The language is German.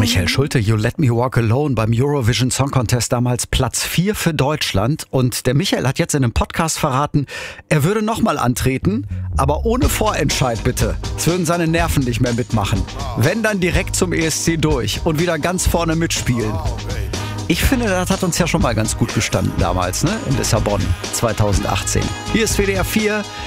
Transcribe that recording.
Michael Schulte, You Let Me Walk Alone beim Eurovision Song Contest damals Platz 4 für Deutschland. Und der Michael hat jetzt in einem Podcast verraten, er würde nochmal antreten, aber ohne Vorentscheid bitte. Es würden seine Nerven nicht mehr mitmachen. Wenn, dann direkt zum ESC durch und wieder ganz vorne mitspielen. Ich finde, das hat uns ja schon mal ganz gut gestanden damals, ne? In Lissabon 2018. Hier ist WDR 4.